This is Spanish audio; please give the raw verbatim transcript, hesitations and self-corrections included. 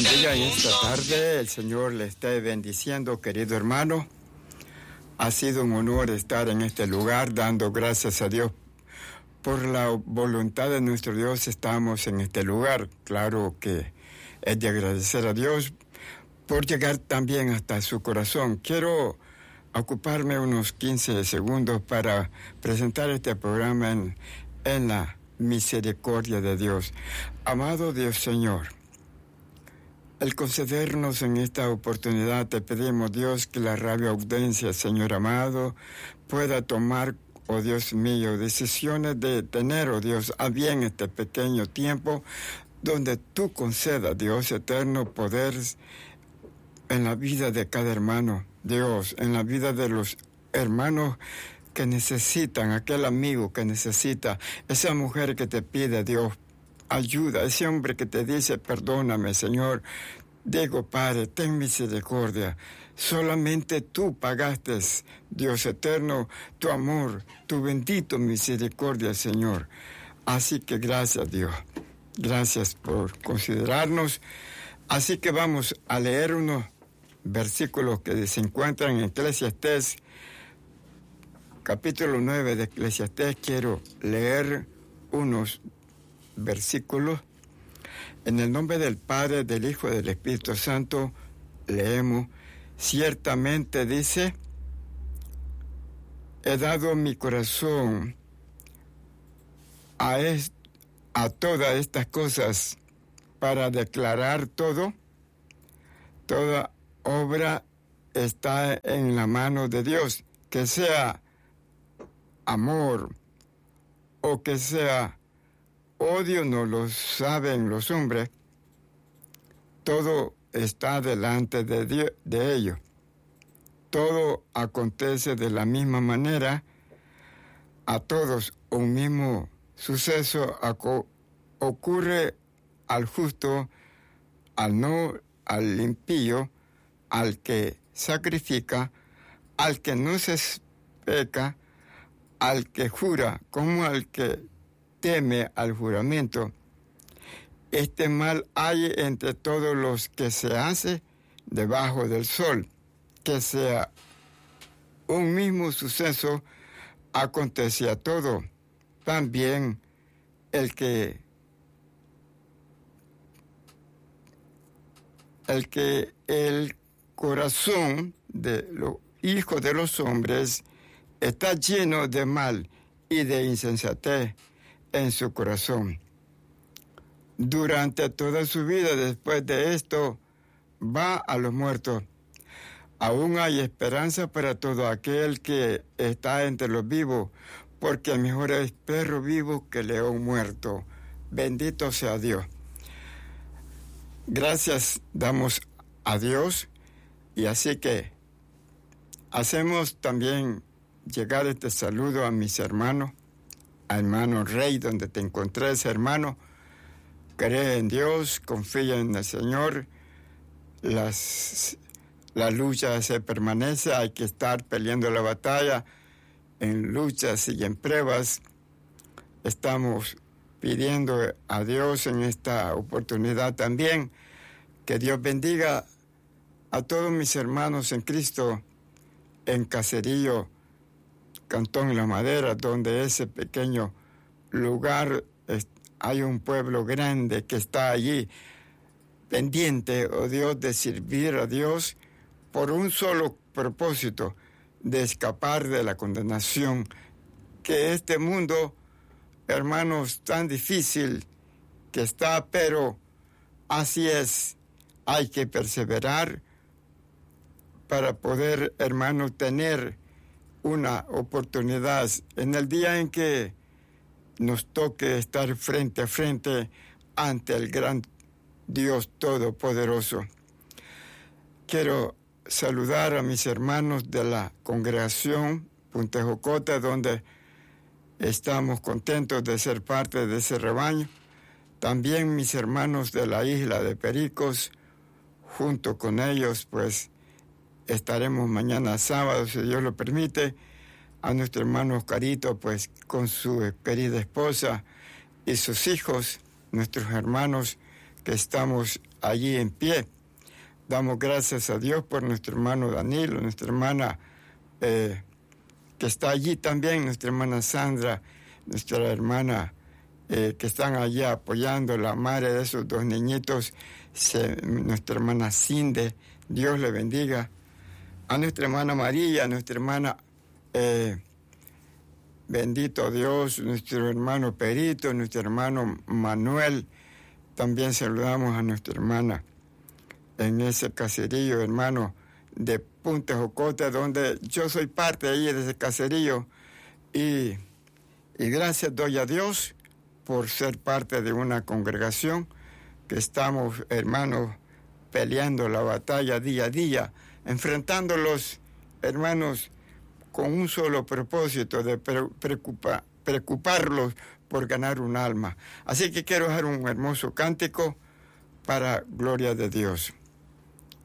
bendiga en esta tarde. El Señor le esté bendiciendo, querido hermano. Ha sido un honor estar en este lugar, dando gracias a Dios. Por la voluntad de nuestro Dios estamos en este lugar. Claro que es de agradecer a Dios por llegar también hasta su corazón. Quiero ocuparme unos quince segundos para presentar este programa en, en la misericordia de Dios. Amado Dios Señor, el concedernos en esta oportunidad, te pedimos, Dios, que la radio audiencia, Señor amado, pueda tomar, oh Dios mío, decisiones de tener, oh Dios, a bien este pequeño tiempo, donde tú concedas, Dios eterno, poder en la vida de cada hermano, Dios, en la vida de los hermanos que necesitan, aquel amigo que necesita, esa mujer que te pide, Dios, ayuda, ese hombre que te dice, perdóname, Señor. Digo, Padre, ten misericordia. Solamente tú pagaste, Dios eterno, tu amor, tu bendito misericordia, Señor. Así que gracias, Dios. Gracias por considerarnos. Así que vamos a leer unos versículos que se encuentran en Eclesiastés, capítulo nueve de Eclesiastés. Quiero leer unos versículos. En el nombre del Padre, del Hijo y del Espíritu Santo, leemos, ciertamente dice, he dado mi corazón a, est- a todas estas cosas para declarar todo. Toda obra está en la mano de Dios, que sea amor o que sea odio, no lo saben los hombres, todo está delante de Dios, de ellos. Todo acontece de la misma manera, a todos un mismo suceso aco- ocurre al justo, al no, al impío, al que sacrifica, al que no se peca, al que jura, como al que teme al juramento. Este mal hay entre todos los que se hace debajo del sol, que sea un mismo suceso acontece a todo. También el que el que el corazón de los hijos de los hombres está lleno de mal y de insensatez en su corazón. Durante toda su vida, después de esto, va a los muertos. Aún hay esperanza para todo aquel que está entre los vivos, porque mejor es perro vivo que león muerto. Bendito sea Dios. Gracias damos a Dios, y así que hacemos también llegar este saludo a mis hermanos, a hermano Rey, donde te encontrés, hermano. Cree en Dios, confía en el Señor. Las, la lucha se permanece, hay que estar peleando la batalla en luchas y en pruebas. Estamos pidiendo a Dios en esta oportunidad también que Dios bendiga a todos mis hermanos en Cristo en Caserío, Cantón La Madera, donde ese pequeño lugar es, hay un pueblo grande que está allí pendiente, oh Dios, de servir a Dios por un solo propósito, de escapar de la condenación que este mundo, hermanos, tan difícil que está, pero así es, hay que perseverar para poder, hermanos, tener una oportunidad en el día en que nos toque estar frente a frente ante el gran Dios Todopoderoso. Quiero saludar a mis hermanos de la congregación Punta Jocota, donde estamos contentos de ser parte de ese rebaño. También mis hermanos de la isla de Pericos, junto con ellos, pues, estaremos mañana sábado, si Dios lo permite, a nuestro hermano Oscarito, pues, con su querida esposa y sus hijos, nuestros hermanos que estamos allí en pie. Damos gracias a Dios por nuestro hermano Danilo, nuestra hermana eh, que está allí también, nuestra hermana Sandra, nuestra hermana eh, que están allí apoyando, la madre de esos dos niñitos, se, nuestra hermana Cinde, Dios le bendiga. A nuestra hermana María, a nuestra hermana, eh, bendito Dios, nuestro hermano Perito, nuestro hermano Manuel, también saludamos a nuestra hermana en ese caserío, hermano, de Punta Jocota, donde yo soy parte ahí de ese caserío, y, y gracias doy a Dios por ser parte de una congregación que estamos, hermanos, peleando la batalla día a día, enfrentándolos, hermanos, con un solo propósito de preocupa, preocuparlos por ganar un alma. Así que quiero dejar un hermoso cántico para gloria de Dios.